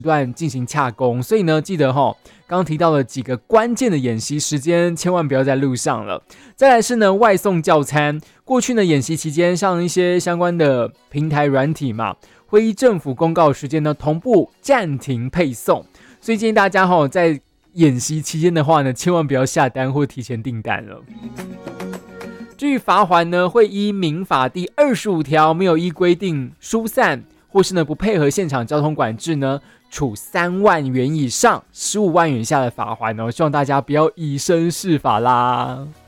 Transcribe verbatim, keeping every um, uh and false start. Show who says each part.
Speaker 1: 段进行洽公，所以呢，记得哈，刚刚提到了几个关键的演习时间，千万不要在路上了。再来是呢，外送叫餐，过去呢演习期间，像一些相关的平台软体嘛，会依政府公告时间呢同步暂停配送，所以建议大家哈，在演习期间的话呢，千万不要下单或提前订单了。至于罚锾呢，会依民法第二十五条，没有依规定疏散或是呢不配合现场交通管制呢，处三万元以上十五万元以下的罚锾哦。希望大家不要以身试法啦。